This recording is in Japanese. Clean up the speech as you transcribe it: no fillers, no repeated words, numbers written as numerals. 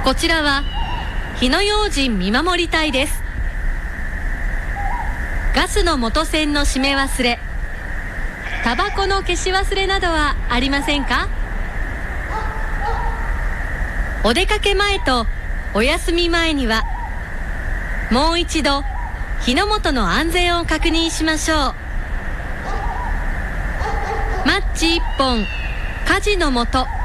こちらは火の用心見守り隊です。ガスの元栓の閉め忘れ、タバコの消し忘れなどはありませんか？お出かけ前とお休み前にはもう一度火の元の安全を確認しましょう。マッチ1本、火事の元